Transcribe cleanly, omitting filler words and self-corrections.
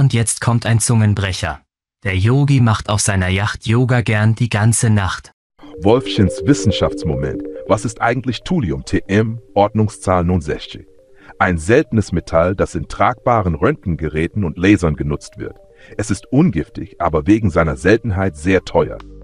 Und jetzt kommt ein Zungenbrecher. Der Yogi macht auf seiner Yacht Yoga gern die ganze Nacht. Wolfchens Wissenschaftsmoment. Was ist eigentlich Thulium TM, Ordnungszahl 69? Ein seltenes Metall, das in tragbaren Röntgengeräten und Lasern genutzt wird. Es ist ungiftig, aber wegen seiner Seltenheit sehr teuer.